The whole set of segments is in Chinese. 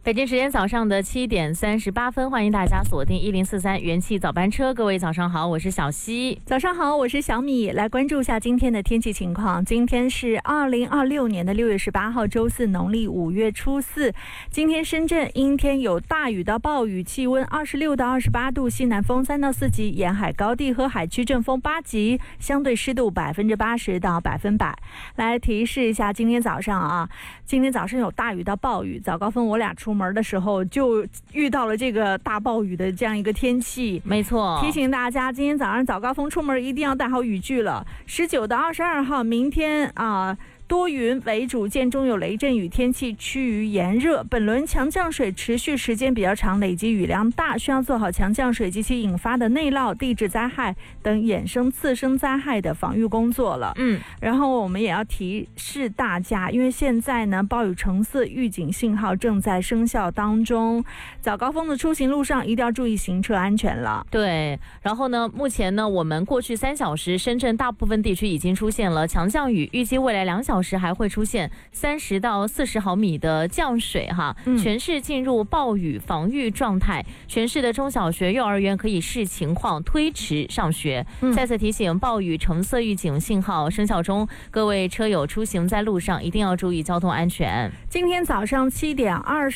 北京时间早上的7点38分，欢迎大家锁定1043元气早班车。各位早上好，我是小溪。 早上好，我是小米。来关注一下今天的天气情况。今天是2026年的6月18号，周四，农历5月初4。今天深圳阴天有大雨到暴雨，气温26到28度，西南风3到4级，沿海高地和海区阵风8级，相对湿度80%到100%。来提示一下，今天早上有大雨到暴雨，早高峰我俩出门的时候就遇到了这个大暴雨的这样一个天气。 没错， 提醒大家今天早上早高峰出门一定要带好雨具了。19到22号明天多云为主，间中有雷阵雨，天气趋于炎热。本轮强降水持续时间比较长，累积雨量大，需要做好强降水及其引发的内涝、地质灾害等衍生次生灾害的防御工作了。然后我们也要提示大家，因为现在呢暴雨橙色预警信号正在生效当中，早高峰的出行路上一定要注意行车安全了。 对，然后呢，目前呢，我们过去3小时，深圳大部分地区已经出现了强降雨，预计未来2小时还会出现30到40毫米的降水哈，全市进入暴雨防御状态，全市的中小学、幼儿园可以视情况推迟上学。再次提醒，暴雨橙色预警信号生效中，各位车友出行在路上一定要注意交通安全。 今天早上7点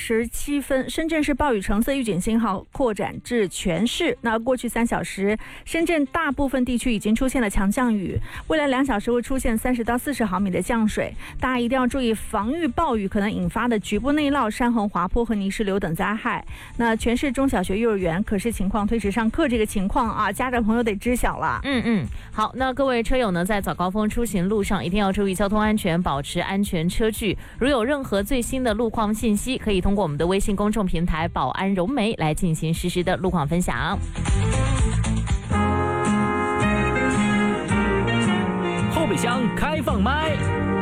27分，深圳市暴雨橙色预警信号扩展至全市。那过去3小时，深圳大部分地区已经出现了强降雨，未来2小时会出现30到40毫米的降水。大家一定要注意防御暴雨可能引发的局部内涝、山洪、滑坡和泥石流等灾害。那全市中小学、幼儿园可视情况推迟上课这个情况啊，家长朋友得知晓了。 好，那各位车友呢，在早高峰出行路上一定要注意交通安全，保持安全车距。如有任何最新的路况信息，可以通过我们的微信公众平台保安融媒来进行实时的路况分享。 后备箱开放麦。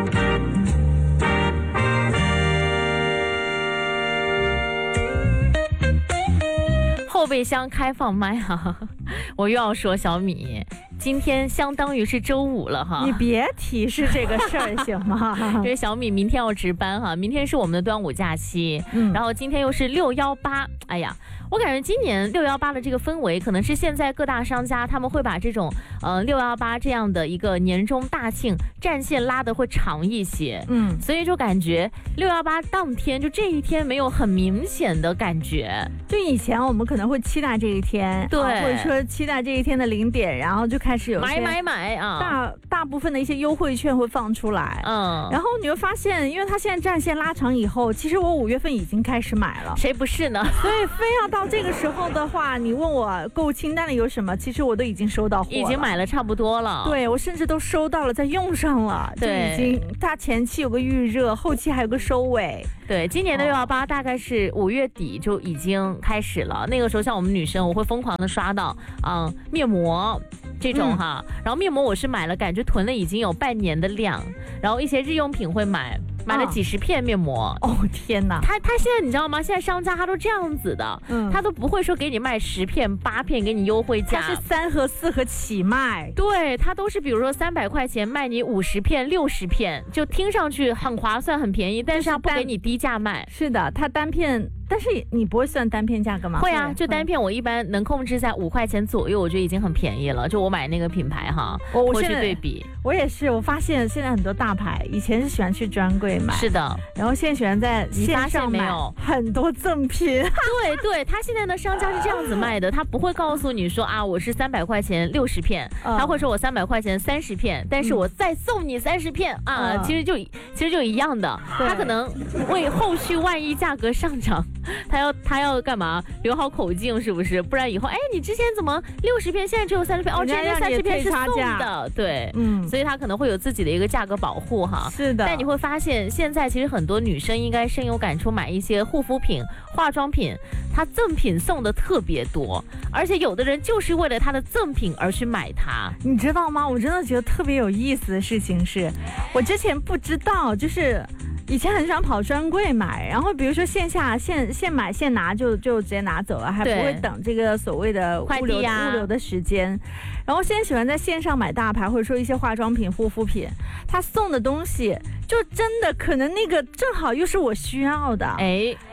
后备箱开放麦哈，我又要说小米，今天相当于是周5了哈。 你别提示这个事儿行吗？ 因为小米明天要值班哈，明天是我们的端午假期，然后今天又是618，哎呀，我感觉今年618的这个氛围，可能是现在各大商家他们会把这种618这样的一个年终大庆战线拉得会长一些，所以就感觉618当天就这一天没有很明显的感觉。 就以前我们可能会期待这一天， 对， 或者说期待这一天的0点，然后就开始有买啊， 大部分的一些优惠券会放出来，然后你会发现，因为它现在战线拉长以后，其实我5月份已经开始买了， 谁不是呢？ 所以非要到这个时候的话，你问我购物清单里有什么，其实我都已经收到货了， 已经买了差不多了。 对，我甚至都收到了，在用上了， 对， 就已经它前期有个预热，后期还有个收尾。 对，今年的618大概是5月底就已经开始了。那个时候像我们女生，我会疯狂的刷到面膜这种哈，然后面膜我是买了，感觉囤了已经有半年的量，然后一些日用品会买了几十片面膜。 哦天哪！ 他现在你知道吗？现在商家他都这样子的，他都不会说给你卖10片、8片给你优惠价， 他是3盒、4盒起卖。 对，他都是比如说300块钱卖你50片、60片，就听上去很划算、很便宜，但是他不给你低价卖。 是的，他单片。但是你不会算单片价格吗？ 会啊，就单片我一般能控制在5块钱左右，我觉得已经很便宜了。就我买那个品牌哈，我去对比。 我也是，我发现现在很多大牌，以前是喜欢去专柜买， 是的， 然后现在喜欢在线上买很多赠品。 对，他现在的商家是这样子卖的，他不会告诉你说我是300块钱60片，他会说我300块钱30片，但是我再送你30片其实就一样的。他可能为后续万一价格上涨。他要干嘛？留好口径是不是？不然以后你之前怎么60片现在只有30片？之前30片是送的，对，所以他可能会有自己的一个价格保护哈。 是的。 但你会发现，现在其实很多女生应该深有感触，买一些护肤品、化妆品，它赠品送的特别多，而且有的人就是为了它的赠品而去买它。 你知道吗？我真的觉得特别有意思的事情是，我之前不知道，就是以前很想跑专柜买，然后比如说线下现买现拿就直接拿走了，还不会等这个所谓的物流的时间。然后现在喜欢在线上买大牌，或者说一些化妆品、护肤品，他送的东西就真的可能那个正好又是我需要的，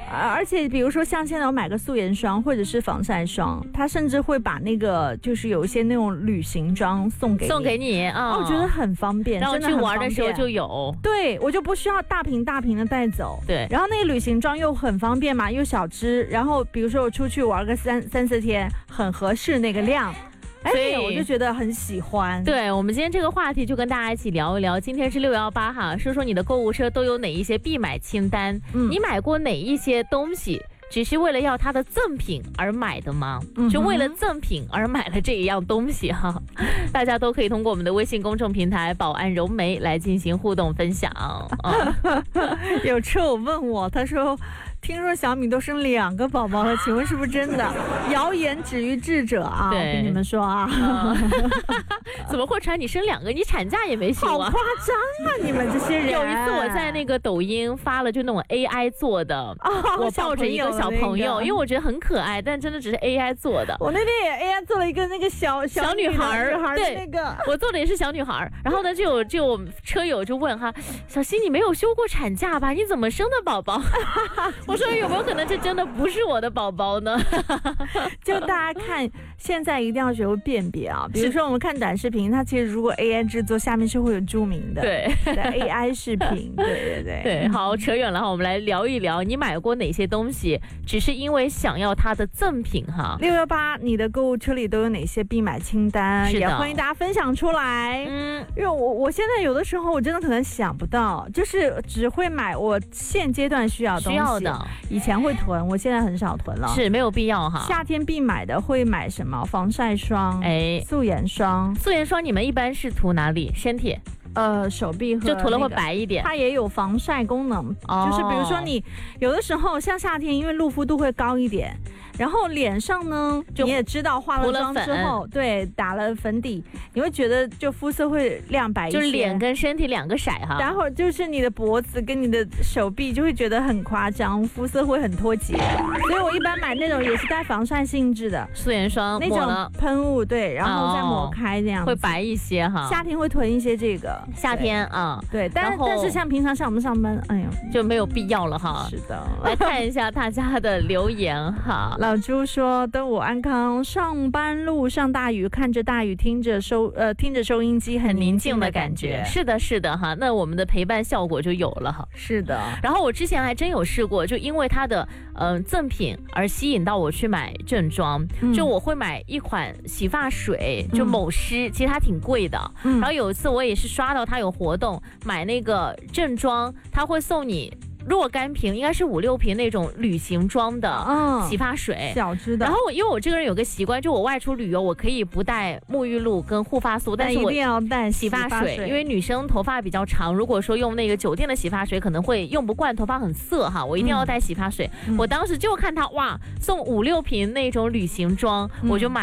而且比如说像现在我买个素颜霜或者是防晒霜，他甚至会把那个就是有一些那种旅行装送给你啊，我觉得很方便， 然后去玩的时候就有， 对我就不需要大瓶的带走， 对， 然后那个旅行装又很方便嘛，又小支，然后比如说我出去玩个三四天，很合适那个量。所以我就觉得很喜欢。 对，我们今天这个话题就跟大家一起聊一聊。今天是618哈，说说你的购物车都有哪一些必买清单？你买过哪一些东西只是为了要它的赠品而买的吗？就为了赠品而买了这一样东西哈。大家都可以通过我们的微信公众平台宝安柔梅来进行互动分享。 有车友问我，他说听说小米都生2个宝宝了，请问是不是真的？谣言止于智者啊！我跟你们说啊， 怎么会传你生2个？你产假也没休啊！ 好夸张啊！你们这些人。 有一次我在那个抖音发了就那种 AI 做的，我抱着一个小朋友，因为我觉得很可爱，但真的只是 AI 做的。 我那天也 AI 做了一个那个小女孩对， 那个我做的也是小女孩。然后呢，就有车友就问哈，小新你没有休过产假吧？你怎么生的宝宝？我说有没有可能这真的不是我的宝宝呢？ 就大家看，现在一定要学会辨别啊。比如说我们看短视频，它其实如果 AI 制作，下面是会有注明的。 对 ，AI 视频，对。 好，扯远了哈，我们来聊一聊你买过哪些东西，只是因为想要它的赠品哈。 618，你的购物车里都有哪些必买清单？也欢迎大家分享出来。因为我现在有的时候我真的可能想不到，就是只会买我现阶段需要的东西。以前会囤，我现在很少囤了， 是没有必要哈。 夏天必买的会买什么？防晒霜，素颜霜。 素颜霜你们一般是涂哪里？身体？ 手臂和就涂了会白一点， 它也有防晒功能。就是比如说你有的时候像夏天，因为露肤度会高一点。然后脸上呢，你也知道化了妆之后，对，打了粉底，你会觉得就肤色会亮白一些， 就是脸跟身体2个色哈。 然后就是你的脖子跟你的手臂就会觉得很夸张，肤色会很脱节。所以我一般买那种也是带防晒性质的素颜霜， 那种喷雾，对，然后再抹开这样会白一些哈。 夏天会囤一些这个， 夏天对，但是像平常像我们上班，哎呀， 就没有必要了哈。 是的， 来看一下大家的留言哈。 老朱说：“登我安康，上班路上大雨，看着大雨，听着收音机，很宁静的感觉。” 是的，是的哈。那我们的陪伴效果就有了哈。 是的。 然后我之前还真有试过，就因为它的赠品而吸引到我去买正装。就我会买一款洗发水，就某诗，其实它挺贵的。然后有一次我也是刷到它有活动，买那个正装，它会送你若干瓶，应该是5、6瓶那种旅行装的洗发水， 小支的。 然后因为我这个人有个习惯，就我外出旅游，我可以不带沐浴露跟护发素，但是我一定要带洗发水， 因为女生头发比较长，如果说用那个酒店的洗发水，可能会用不惯，头发很涩哈，我一定要带洗发水。我当时就看它哇，送5、6瓶那种旅行装，我就买。